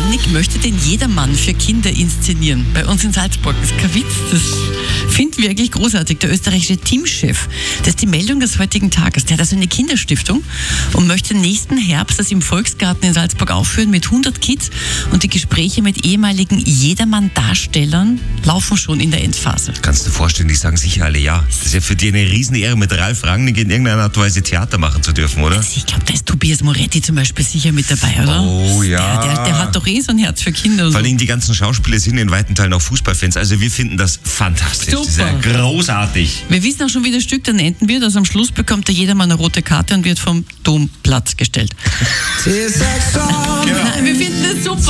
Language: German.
Rangnick möchte den Jedermann für Kinder inszenieren. Bei uns in Salzburg. Das ist kein Witz. Das finden wir wirklich großartig. Der österreichische Teamchef, das ist die Meldung des heutigen Tages. Der hat also eine Kinderstiftung und möchte nächsten Herbst das im Volksgarten in Salzburg aufführen mit 100 Kids. Und die Gespräche mit ehemaligen Jedermann-Darstellern laufen schon in der Endphase. Kannst du dir vorstellen, die sagen sicher alle ja. Das ist ja für die eine Riesenehre, mit Ralf Rangnick in irgendeiner Art und Weise Theater machen zu dürfen, oder? Ich glaube, da ist Tobias Moretti zum Beispiel sicher mit dabei, oder? Oh ja. Der hat doch so ein Herz für Kinder. Vor allem die ganzen Schauspieler sind in weiten Teilen auch Fußballfans. Also wir finden das fantastisch. Super. Das ist ja großartig. Wir wissen auch schon, wie das Stück dann enden wird. Also am Schluss bekommt der Jedermann eine rote Karte und wird vom Domplatz gestellt. Genau. Wir finden das super.